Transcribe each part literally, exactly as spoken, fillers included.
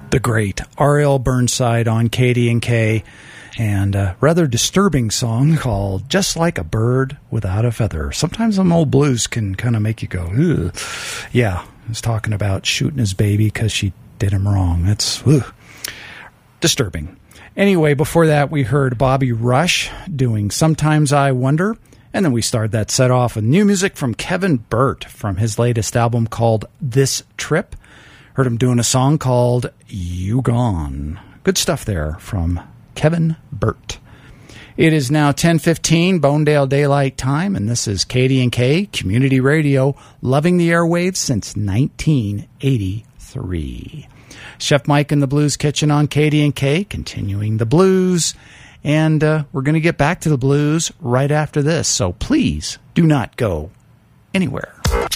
The great R L Burnside on K D and K, and a rather disturbing song called Just Like a Bird Without a Feather. Sometimes some old blues can kind of make you go, ugh. Yeah, he's talking about shooting his baby because she did him wrong. That's ugh, disturbing. Anyway, before that, we heard Bobby Rush doing Sometimes I Wonder, and then we started that set off with new music from Kevin Burt from his latest album called This Trip. Heard him doing a song called You Gone. Good stuff there from Kevin Burt. It is now ten fifteen, Bonedale Daylight Time, and this is K D and K Community Radio, loving the airwaves since nineteen eighty-three. Chef Mike in the Blues Kitchen on K D and K, continuing the blues, and uh, we're going to get back to the blues right after this, so please do not go anywhere.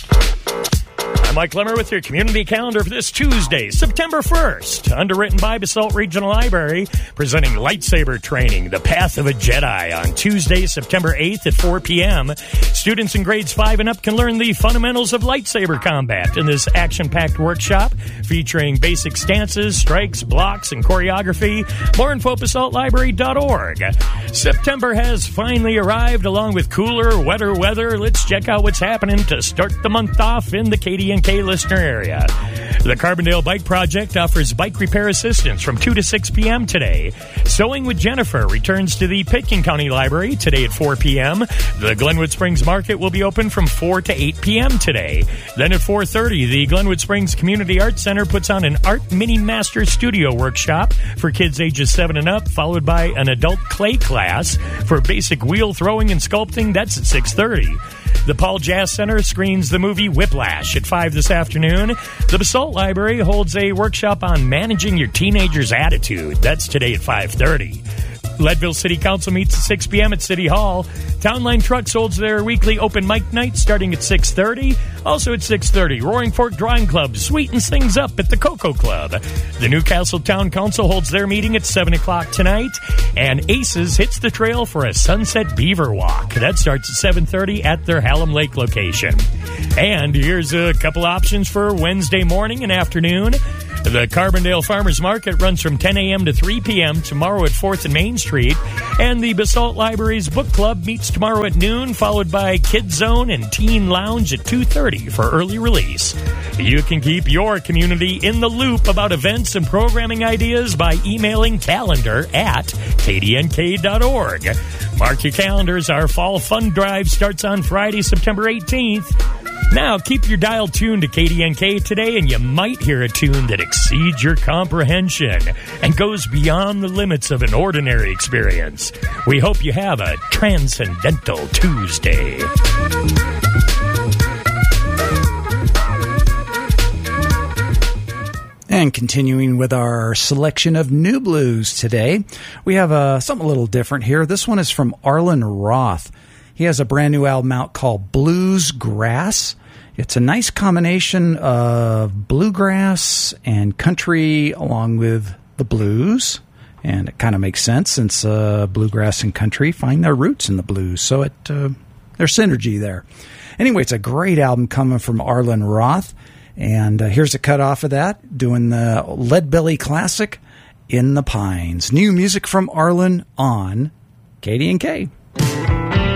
I'm Mike Lemmer with your community calendar for this Tuesday, September first. Underwritten by Basalt Regional Library, presenting lightsaber training, The Path of a Jedi, on Tuesday, September eighth at four p.m. Students in grades five and up can learn the fundamentals of lightsaber combat in this action-packed workshop featuring basic stances, strikes, blocks, and choreography. More info at basalt library dot org. September has finally arrived, along with cooler, wetter weather. Let's check out what's happening to start the month off in the K D and K listener area. The Carbondale Bike Project offers bike repair assistance from two to six p.m. today. Sewing with Jennifer returns to the Pitkin County Library today at four p.m. The Glenwood Springs Market will be open from four to eight p.m. today. Then at four thirty, the Glenwood Springs Community Arts Center puts on an Art Mini Master Studio workshop for kids ages seven and up, followed by an adult clay class for basic wheel throwing and sculpting. That's at six thirty. The Paul Jazz Center screens the movie Whiplash at five this afternoon. The Basalt Library holds a workshop on managing your teenager's attitude. That's today at five thirty. Leadville City Council meets at six p.m. at City Hall. Town Line Trucks holds their weekly open mic night starting at six thirty. Also at six thirty, Roaring Fork Drawing Club sweetens things up at the Cocoa Club. The Newcastle Town Council holds their meeting at seven o'clock tonight. And Aces hits the trail for a Sunset Beaver Walk. That starts at seven thirty at their Hallam Lake location. And here's a couple options for Wednesday morning and afternoon. The Carbondale Farmers Market runs from ten a.m. to three p.m. tomorrow at fourth and Main Street. And the Basalt Library's Book Club meets tomorrow at noon, followed by Kids Zone and Teen Lounge at two thirty for early release. You can keep your community in the loop about events and programming ideas by emailing calendar at k d n k dot org. Mark your calendars. Our Fall Fun Drive starts on Friday, September eighteenth. Now, keep your dial tuned to K D N K today, and you might hear a tune that exceeds your comprehension and goes beyond the limits of an ordinary experience. We hope you have a transcendental Tuesday. And continuing with our selection of new blues today, we have uh, something a little different here. This one is from Arlen Roth. He has a brand new album out called Blues Grass. It's a nice combination of bluegrass and country along with the blues. And it kind of makes sense since uh, bluegrass and country find their roots in the blues. So it uh, there's synergy there. Anyway, it's a great album coming from Arlen Roth. And uh, here's a cut off of that, doing the Lead Belly classic, In the Pines. New music from Arlen on K D and K.